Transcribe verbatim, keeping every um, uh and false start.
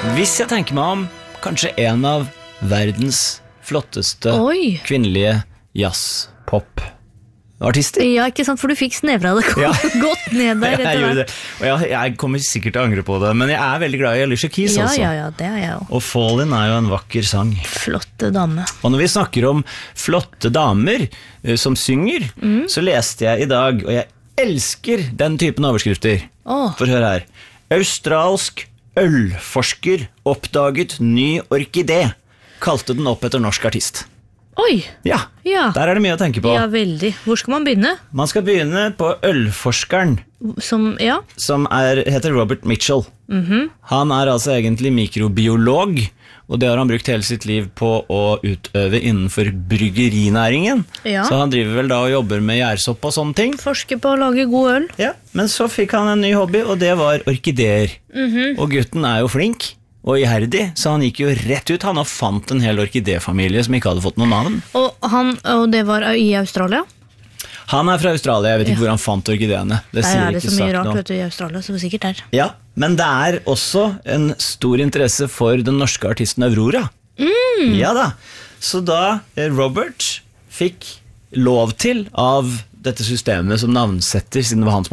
Hvis jeg tenker meg om, kanskje en av verdens flotteste Oi. kvinnelige jazz-pop-artister. Ja, ikke sant, for du fikk snevra det Ja. godt ned der Jeg etter gjorde hvert. det, og jeg, jeg kommer sikkert til å angre på det, men jeg er veldig glad i Alicia Keys Ja, også. ja, ja, det er jeg jo. Og Fallin er jo en vakker sang. Flotte dame. Og når vi snakker om flotte damer eh, som synger, Mm. så leste jeg i dag, og jeg elsker den typen overskrifter. Åh. For hør her. Australsk ølforsker oppdaget ny orkidé. Kalte den opp etter norsk artist. Oi, Ja, ja. der er det mye å tenke på. Ja, veldig. Hvor skal man begynne? Man skal begynne på ølforskeren, Som, ja, som er, heter Robert Mitchell. Han er altså egentlig mikrobiolog, og det har han brukt hele sitt liv på å utøve innenfor bryggerinæringen. Ja. Så han driver vel da og jobber med gjærsopp og sånne ting. forsker på å lage god øl. Ja, men så fikk han en ny hobby, og det var orkideer. Og gutten er jo flink og iherdig, så han gikk jo rett ut han og fant en hel orkidéfamilie som ikke hadde fått noe navn. Og, han, og det var i Australia? Han er fra Australia, jeg vet ikke Ja. hvor han fant orkideene. Det Der sier er det ikke så mye sagt rart noe. vet du, i Australia, så det er sikkert der. Ja, men det er også en stor interesse for den norske artisten Aurora. Mm. Ja da, så da eh, Robert fikk lov til av dette systemet som navnsetter, siden det var han som